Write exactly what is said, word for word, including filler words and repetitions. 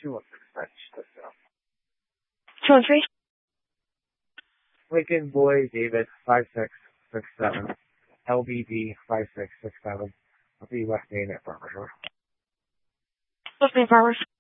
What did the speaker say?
two one six nine. two one three? Lincoln Boy David five six six seven. L B D five six six seven. I'll be West Main at Farmers Road. West Main Farmers.